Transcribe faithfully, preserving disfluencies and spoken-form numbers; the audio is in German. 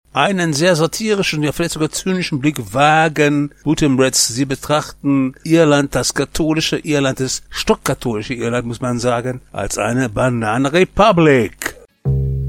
einen sehr satirischen, ja vielleicht sogar zynischen Blick wagen. Butem Reds, sie betrachten Irland, das katholische Irland, das stockkatholische Irland, muss man sagen, als eine Bananenrepublik.